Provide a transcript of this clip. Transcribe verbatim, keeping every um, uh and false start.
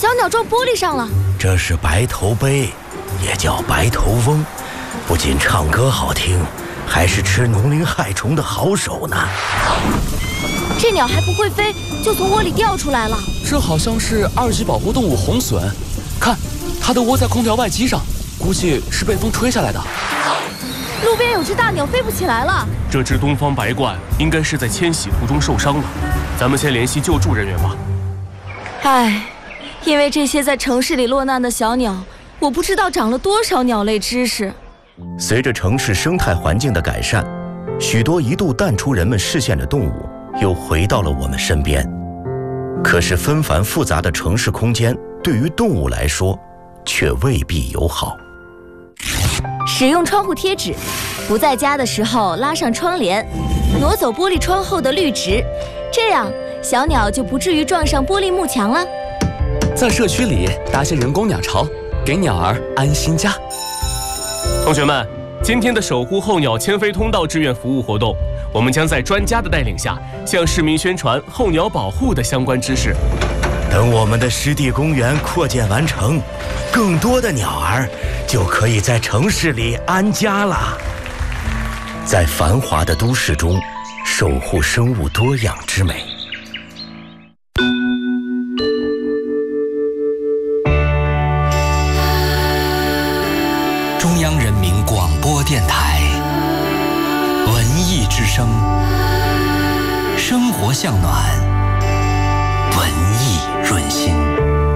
小鸟撞玻璃上了。 这是白头鹎，也叫白头翁，不仅唱歌好听，还是吃农灵害虫的好手呢。 这鸟还不会飞，就从窝里掉出来了。 这好像是二级保护动物红隼，看，它的窝在空调外机上，估计是被风吹下来的。 路边有只大鸟飞不起来了。 这只东方白鹳应该是在迁徙途中受伤了，咱们先联系救助人员吧。 唉，因为这些在城市里落难的小鸟，我不知道长了多少鸟类知识。 随着城市生态环境的改善，许多一度淡出人们视线的动物又回到了我们身边。可是纷繁复杂的城市空间对于动物来说却未必友好。 使用窗户贴纸，不在家的时候拉上窗帘，挪走玻璃窗后的绿植，这样小鸟就不至于撞上玻璃幕墙了。 在社区里搭些人工鸟巢，给鸟儿安心家。 同学们，今天的守护候鸟迁飞通道志愿服务活动，我们将在专家的带领下，向市民宣传候鸟保护的相关知识。 等我们的湿地公园扩建完成，更多的鸟儿就可以在城市里安家了。在繁华的都市中，守护生物多样之美。 中央人民广播电台文艺之声，生活向暖，文艺润心。